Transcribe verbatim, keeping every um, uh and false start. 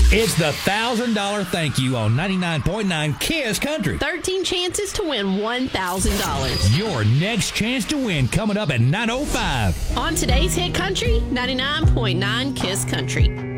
It's the one thousand dollars thank you on ninety-nine point nine KISS Country. thirteen chances to win one thousand dollars. Your next chance to win coming up at nine oh five. On today's Hit Country, ninety-nine point nine KISS Country.